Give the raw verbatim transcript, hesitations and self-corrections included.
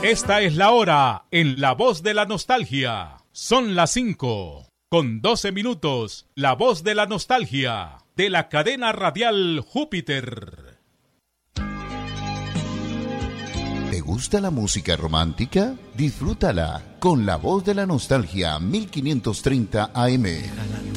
Esta es la hora en La Voz de la Nostalgia. Son las cinco con doce minutos. La Voz de la Nostalgia de la cadena radial Júpiter. ¿Te gusta la música romántica? Disfrútala con La Voz de la Nostalgia mil quinientos treinta A M.